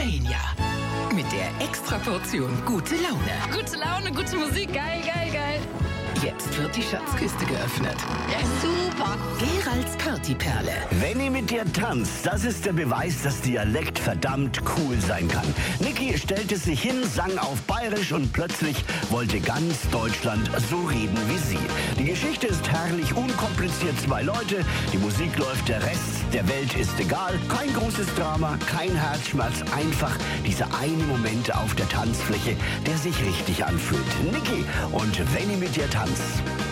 Mania. Mit der Extraportion gute Laune. Gute Laune, gute Musik, geil, geil, geil. Jetzt wird die Schatzkiste geöffnet. Ja, super. Geralds Partyperle. Wenn ihr mit dir tanzt, das ist der Beweis, dass Dialekt verdammt cool sein kann. Niki stellte sich hin, sang auf Bayerisch und plötzlich wollte ganz Deutschland so reden wie sie. Die Geschichte ist herrlich, unkompliziert, 2 Leute, die Musik läuft, der Rest der Welt ist egal. Kein großes Drama, kein Herzschmerz, einfach dieser eine Moment auf der Tanzfläche, der sich richtig anfühlt. Niki und Wenn ihr mit dir tanzt.